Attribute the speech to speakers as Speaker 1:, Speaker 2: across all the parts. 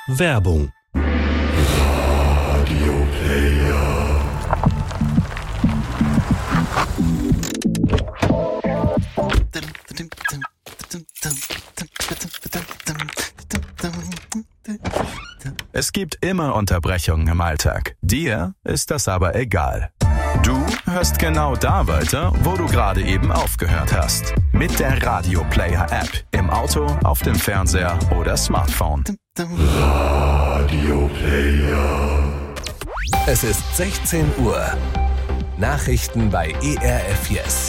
Speaker 1: Werbung.
Speaker 2: Es gibt immer Unterbrechungen im Alltag. Dir ist das aber egal. Du hörst genau da weiter, wo du gerade eben aufgehört hast. Mit der Radio Player App. Im Auto, auf dem Fernseher oder Smartphone.
Speaker 3: Radio Player.
Speaker 4: Es ist 16 Uhr. Nachrichten bei ERF Yes.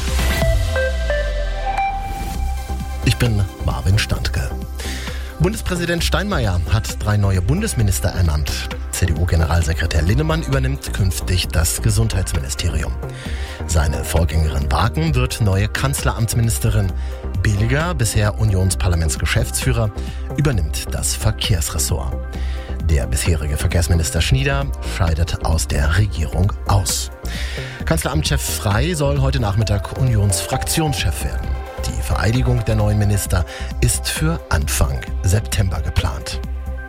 Speaker 5: Ich bin Marvin Standke. Bundespräsident Steinmeier hat 3 neue Bundesminister ernannt. CDU-Generalsekretär Linnemann übernimmt künftig das Gesundheitsministerium. Seine Vorgängerin Wagen wird neue Kanzleramtsministerin. Billiger, bisher Unionsparlamentsgeschäftsführer, übernimmt das Verkehrsressort. Der bisherige Verkehrsminister Schnieder scheidet aus der Regierung aus. Kanzleramtschef Frey soll heute Nachmittag Unionsfraktionschef werden. Die Vereidigung der neuen Minister ist für Anfang September geplant.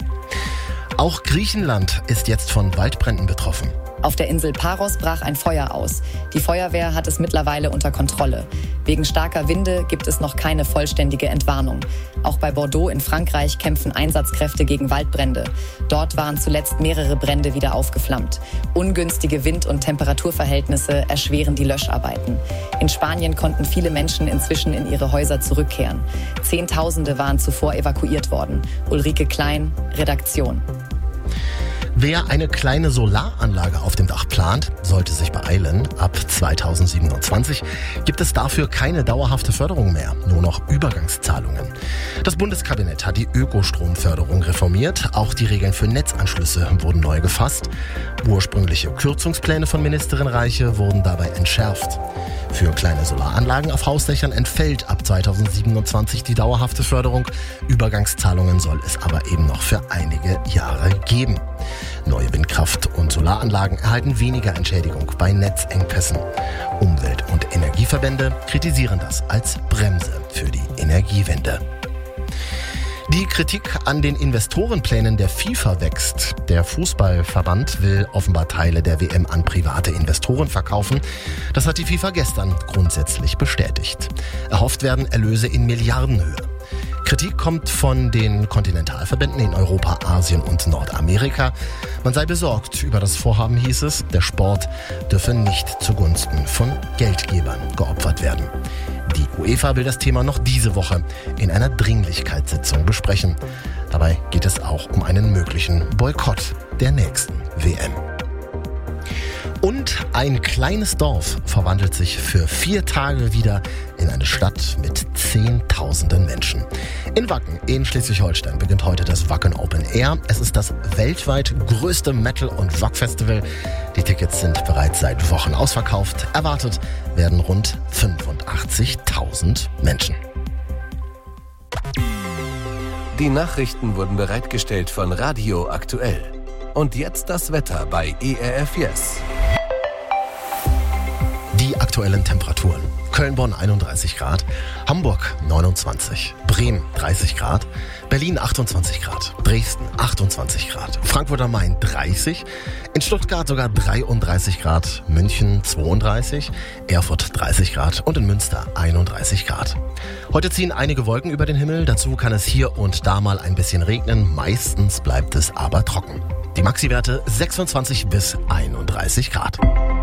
Speaker 5: Auch Griechenland ist jetzt von Waldbränden betroffen.
Speaker 6: Auf der Insel Paros brach ein Feuer aus. Die Feuerwehr hat es mittlerweile unter Kontrolle. Wegen starker Winde gibt es noch keine vollständige Entwarnung. Auch bei Bordeaux in Frankreich kämpfen Einsatzkräfte gegen Waldbrände. Dort waren zuletzt mehrere Brände wieder aufgeflammt. Ungünstige Wind- und Temperaturverhältnisse erschweren die Löscharbeiten. In Spanien konnten viele Menschen inzwischen in ihre Häuser zurückkehren. Zehntausende waren zuvor evakuiert worden. Ulrike Klein, Redaktion.
Speaker 5: Wer eine kleine Solaranlage auf dem Dach plant, sollte sich beeilen. Ab 2027 gibt es dafür keine dauerhafte Förderung mehr, nur noch Übergangszahlungen. Das Bundeskabinett hat die Ökostromförderung reformiert. Auch die Regeln für Netzanschlüsse wurden neu gefasst. Ursprüngliche Kürzungspläne von Ministerin Reiche wurden dabei entschärft. Für kleine Solaranlagen auf Hausdächern entfällt ab 2027 die dauerhafte Förderung. Übergangszahlungen soll es aber eben noch für einige Jahre geben. Neue Windkraft- und Solaranlagen erhalten weniger Entschädigung bei Netzengpässen. Umwelt- und Energieverbände kritisieren das als Bremse für die Energiewende. Die Kritik an den Investorenplänen der FIFA wächst. Der Fußballverband will offenbar Teile der WM an private Investoren verkaufen. Das hat die FIFA gestern grundsätzlich bestätigt. Erhofft werden Erlöse in Milliardenhöhe. Kritik kommt von den Kontinentalverbänden in Europa, Asien und Nordamerika. Man sei besorgt über das Vorhaben, hieß es. Der Sport dürfe nicht zugunsten von Geldgebern geopfert werden. Die UEFA will das Thema noch diese Woche in einer Dringlichkeitssitzung besprechen. Dabei geht es auch um einen möglichen Boykott der nächsten WM. Und ein kleines Dorf verwandelt sich für 4 Tage wieder in eine Stadt mit Zehntausenden Menschen. In Wacken in Schleswig-Holstein beginnt heute das Wacken Open Air. Es ist das weltweit größte Metal- und Rock-Festival. Die Tickets sind bereits seit Wochen ausverkauft. Erwartet werden rund 85.000 Menschen.
Speaker 4: Die Nachrichten wurden bereitgestellt von Radio Aktuell. Und jetzt das Wetter bei ERF Yes.
Speaker 5: Die aktuellen Temperaturen. Köln-Bonn 31 Grad, Hamburg 29, Bremen 30 Grad, Berlin 28 Grad, Dresden 28 Grad, Frankfurt am Main 30, in Stuttgart sogar 33 Grad, München 32, Erfurt 30 Grad und in Münster 31 Grad. Heute ziehen einige Wolken über den Himmel, dazu kann es hier und da mal ein bisschen regnen, meistens bleibt es aber trocken. Die Maxiwerte 26 bis 31 Grad.